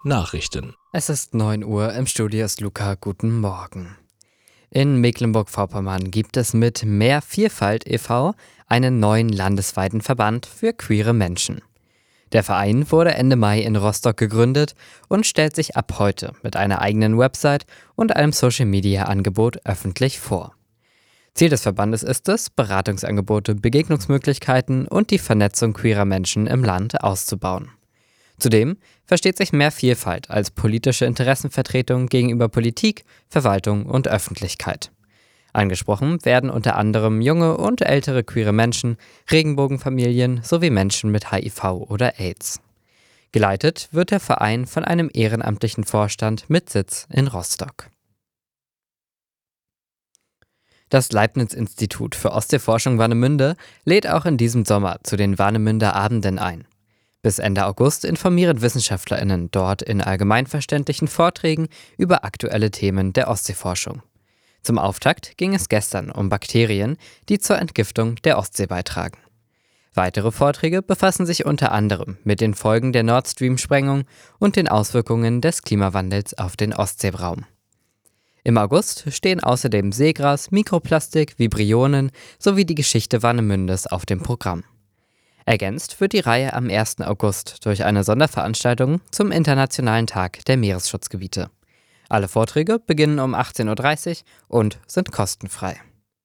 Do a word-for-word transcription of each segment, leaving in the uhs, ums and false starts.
Nachrichten. Es ist neun Uhr, im Studio ist Luca, guten Morgen. In Mecklenburg-Vorpommern gibt es mit Mehr Vielfalt e V einen neuen landesweiten Verband für queere Menschen. Der Verein wurde Ende Mai in Rostock gegründet und stellt sich ab heute mit einer eigenen Website und einem Social-Media-Angebot öffentlich vor. Ziel des Verbandes ist es, Beratungsangebote, Begegnungsmöglichkeiten und die Vernetzung queerer Menschen im Land auszubauen. Zudem versteht sich Mehr Vielfalt als politische Interessenvertretung gegenüber Politik, Verwaltung und Öffentlichkeit. Angesprochen werden unter anderem junge und ältere queere Menschen, Regenbogenfamilien sowie Menschen mit H I V oder AIDS. Geleitet wird der Verein von einem ehrenamtlichen Vorstand mit Sitz in Rostock. Das Leibniz-Institut für Ostseeforschung Warnemünde lädt auch in diesem Sommer zu den Warnemünder Abenden ein. Bis Ende August informieren WissenschaftlerInnen dort in allgemeinverständlichen Vorträgen über aktuelle Themen der Ostseeforschung. Zum Auftakt ging es gestern um Bakterien, die zur Entgiftung der Ostsee beitragen. Weitere Vorträge befassen sich unter anderem mit den Folgen der Nord Stream-Sprengung und den Auswirkungen des Klimawandels auf den Ostseeraum. Im August stehen außerdem Seegras, Mikroplastik, Vibrionen sowie die Geschichte Warnemündes auf dem Programm. Ergänzt wird die Reihe am ersten August durch eine Sonderveranstaltung zum Internationalen Tag der Meeresschutzgebiete. Alle Vorträge beginnen um achtzehn Uhr dreißig und sind kostenfrei.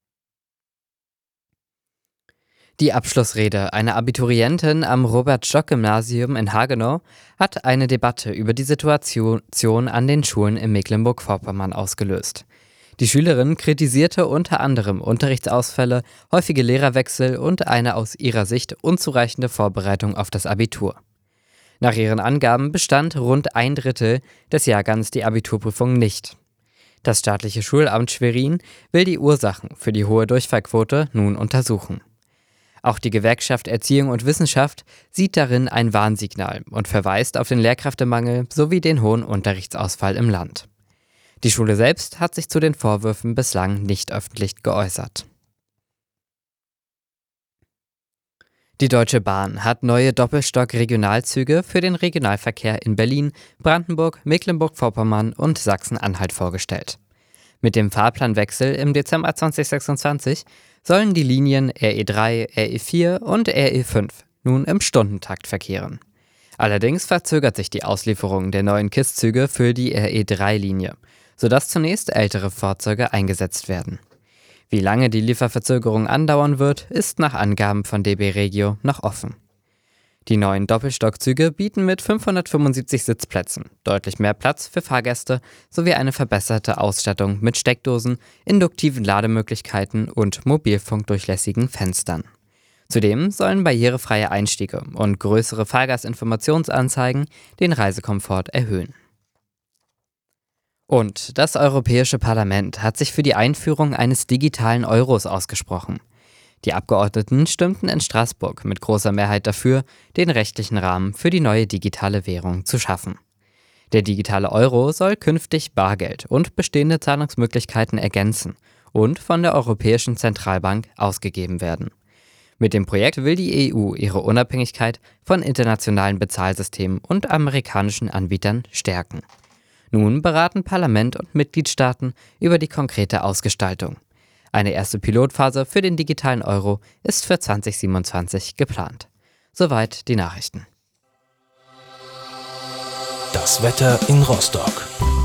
Die Abschlussrede einer Abiturientin am Robert-Stock-Gymnasium in Hagenow hat eine Debatte über die Situation an den Schulen in Mecklenburg-Vorpommern ausgelöst. Die Schülerin kritisierte unter anderem Unterrichtsausfälle, häufige Lehrerwechsel und eine aus ihrer Sicht unzureichende Vorbereitung auf das Abitur. Nach ihren Angaben bestand rund ein Drittel des Jahrgangs die Abiturprüfung nicht. Das staatliche Schulamt Schwerin will die Ursachen für die hohe Durchfallquote nun untersuchen. Auch die Gewerkschaft Erziehung und Wissenschaft sieht darin ein Warnsignal und verweist auf den Lehrkräftemangel sowie den hohen Unterrichtsausfall im Land. Die Schule selbst hat sich zu den Vorwürfen bislang nicht öffentlich geäußert. Die Deutsche Bahn hat neue Doppelstock-Regionalzüge für den Regionalverkehr in Berlin, Brandenburg, Mecklenburg-Vorpommern und Sachsen-Anhalt vorgestellt. Mit dem Fahrplanwechsel im Dezember zweitausendsechsundzwanzig sollen die Linien R E drei, R E vier und R E fünf nun im Stundentakt verkehren. Allerdings verzögert sich die Auslieferung der neuen K I S-Züge für die R E drei Linie, sodass zunächst ältere Fahrzeuge eingesetzt werden. Wie lange die Lieferverzögerung andauern wird, ist nach Angaben von D B Regio noch offen. Die neuen Doppelstockzüge bieten mit fünfhundertfünfundsiebzig Sitzplätzen deutlich mehr Platz für Fahrgäste sowie eine verbesserte Ausstattung mit Steckdosen, induktiven Lademöglichkeiten und mobilfunkdurchlässigen Fenstern. Zudem sollen barrierefreie Einstiege und größere Fahrgastinformationsanzeigen den Reisekomfort erhöhen. Und das Europäische Parlament hat sich für die Einführung eines digitalen Euros ausgesprochen. Die Abgeordneten stimmten in Straßburg mit großer Mehrheit dafür, den rechtlichen Rahmen für die neue digitale Währung zu schaffen. Der digitale Euro soll künftig Bargeld und bestehende Zahlungsmöglichkeiten ergänzen und von der Europäischen Zentralbank ausgegeben werden. Mit dem Projekt will die E U ihre Unabhängigkeit von internationalen Bezahlsystemen und amerikanischen Anbietern stärken. Nun beraten Parlament und Mitgliedstaaten über die konkrete Ausgestaltung. Eine erste Pilotphase für den digitalen Euro ist für zwanzig siebenundzwanzig geplant. Soweit die Nachrichten. Das Wetter in Rostock.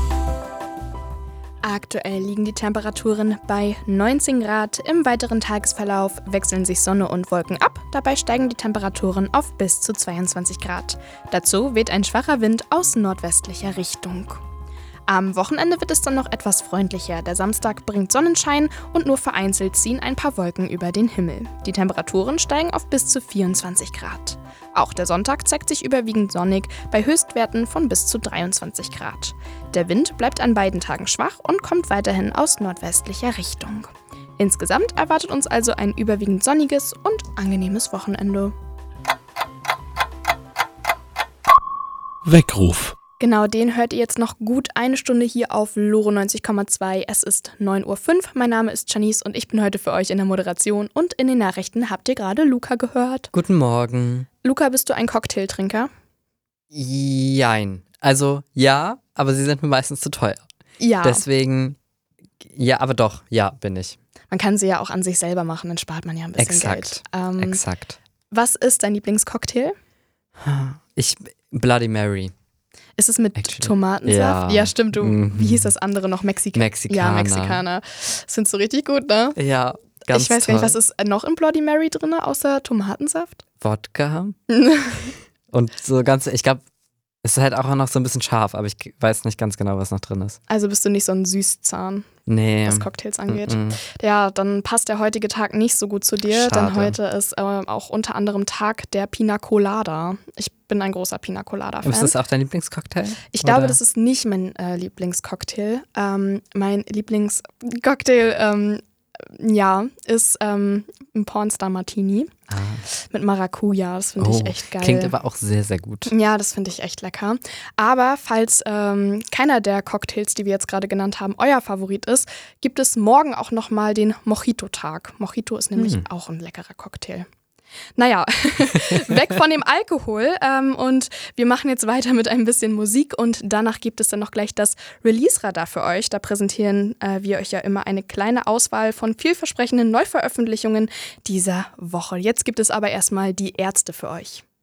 Aktuell liegen die Temperaturen bei neunzehn Grad. Im weiteren Tagesverlauf wechseln sich Sonne und Wolken ab. Dabei steigen die Temperaturen auf bis zu zweiundzwanzig Grad. Dazu weht ein schwacher Wind aus nordwestlicher Richtung. Am Wochenende wird es dann noch etwas freundlicher. Der Samstag bringt Sonnenschein und nur vereinzelt ziehen ein paar Wolken über den Himmel. Die Temperaturen steigen auf bis zu vierundzwanzig Grad. Auch der Sonntag zeigt sich überwiegend sonnig bei Höchstwerten von bis zu dreiundzwanzig Grad. Der Wind bleibt an beiden Tagen schwach und kommt weiterhin aus nordwestlicher Richtung. Insgesamt erwartet uns also ein überwiegend sonniges und angenehmes Wochenende. Weckruf. Genau, den hört ihr jetzt noch gut eine Stunde hier auf Loro neunzig Komma zwei. Es ist neun Uhr fünf. Mein Name ist Janice und ich bin heute für euch in der Moderation. Und in den Nachrichten habt ihr gerade Luca gehört. Guten Morgen. Luca, bist du ein Cocktailtrinker? Jein. Also ja, aber sie sind mir meistens zu teuer. Ja, Deswegen, ja, aber doch, ja, bin ich. man kann sie ja auch an sich selber machen, dann spart man ja ein bisschen Exakt, Geld. Ähm, Exakt. Was ist dein Lieblingscocktail? Ich, Bloody Mary. Ist es mit Actually. Tomatensaft? Ja. Ja, stimmt. Du, Mhm. Wie hieß das andere noch? Mexika- Mexikaner. Ja, Mexikaner. Das findest du richtig gut, ne? Ja, ganz ich weiß toll. gar nicht, was ist noch im Bloody Mary drin, außer Tomatensaft? Wodka. Und so ganz, ich glaube, es ist halt auch noch so ein bisschen scharf, aber ich weiß nicht ganz genau, was noch drin ist. Also bist du nicht so ein Süßzahn, Nee. was Cocktails angeht. Mm-mm. Ja, dann passt der heutige Tag nicht so gut zu dir, Schade. denn heute ist äh, auch unter anderem Tag der Pina Colada. Ich bin ein großer Pina Colada-Fan. Ist das auch dein Lieblingscocktail? Ich glaube, Oder? das ist nicht mein äh, Lieblingscocktail. Ähm, mein Lieblingscocktail, ähm, ja, ist ähm, ein Pornstar Martini Ah. mit Maracuja. Das finde Oh, ich echt geil. Klingt aber auch sehr, sehr gut. Ja, das finde ich echt lecker. Aber falls ähm, keiner der Cocktails, die wir jetzt gerade genannt haben, euer Favorit ist, gibt es morgen auch nochmal den Mojito-Tag. Mojito ist nämlich Hm. auch ein leckerer Cocktail. Naja, weg von dem Alkohol ähm, und wir machen jetzt weiter mit ein bisschen Musik und danach gibt es dann noch gleich das Release-Radar für euch. Da präsentieren äh, wir euch ja immer eine kleine Auswahl von vielversprechenden Neuveröffentlichungen dieser Woche. Jetzt gibt es aber erstmal die Ärzte für euch.